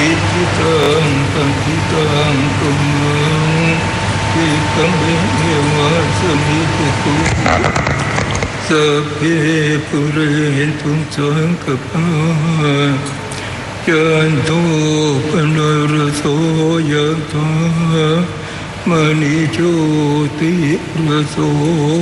อิจิตังปฏิตังตุมหังอิคัมเบวะสมิจตุสัพเพปุเรนตุสังกปาจันโทปนรโสยถามณีโชติรโส